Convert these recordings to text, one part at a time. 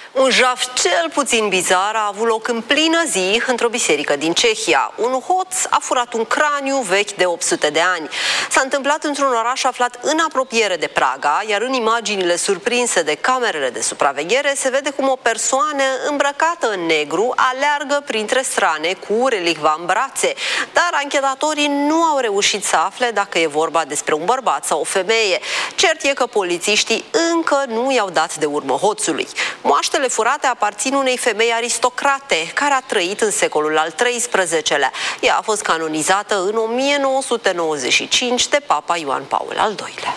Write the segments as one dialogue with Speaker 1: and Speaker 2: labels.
Speaker 1: Un jaf cel puțin bizar a avut loc în plină zi într-o biserică din Cehia. Un hoț a furat un craniu vechi de 800 de ani. S-a întâmplat într-un oraș aflat în apropiere de Praga, iar în imaginile surprinse de camerele de supraveghere se vede cum o persoană îmbrăcată în negru aleargă printre strane cu relicva în brațe. Dar anchetatorii nu au reușit să afle dacă e vorba despre un bărbat sau o femeie. Cert e că polițiștii încă nu i-au dat de urmă hoțului. Moaștele furate aparțin unei femei aristocrate care a trăit în secolul al XIII-lea. Ea a fost canonizată în 1995 de Papa Ioan Paul al II-lea.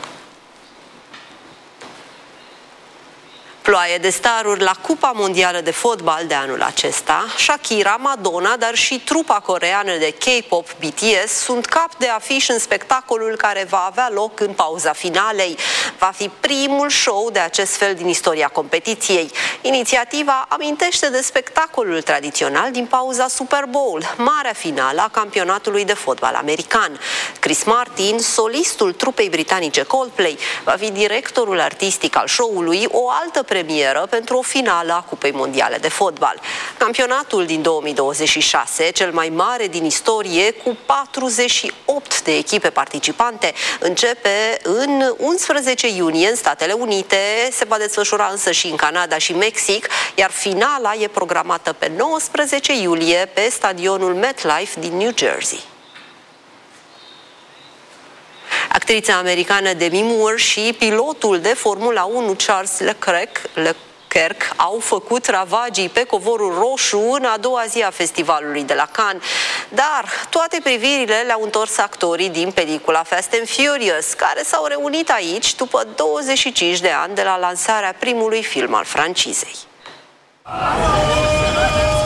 Speaker 1: Ploaie de staruri la Cupa Mondială de Fotbal de anul acesta. Shakira, Madonna, dar și trupa coreeană de K-pop BTS sunt cap de afiș în spectacolul care va avea loc în pauza finalei. Va fi primul show de acest fel din istoria competiției. Inițiativa amintește de spectacolul tradițional din pauza Super Bowl, marea finală a campionatului de fotbal american. Chris Martin, solistul trupei britanice Coldplay, va fi directorul artistic al show-ului, o altă premieră pentru o finală a Cupei Mondiale de Fotbal. Campionatul din 2026, cel mai mare din istorie, cu 48 de echipe participante, începe în 11 iunie în Statele Unite, se va desfășura însă și în Canada și Mexic, iar finala e programată pe 19 iulie pe stadionul MetLife din New Jersey. Actrița americană Demi Moore și pilotul de Formula 1 Charles Leclerc au făcut ravagii pe covorul roșu în a doua zi a festivalului de la Cannes. Dar toate privirile le-au întors actorii din pelicula Fast and Furious, care s-au reunit aici după 25 de ani de la lansarea primului film al francizei.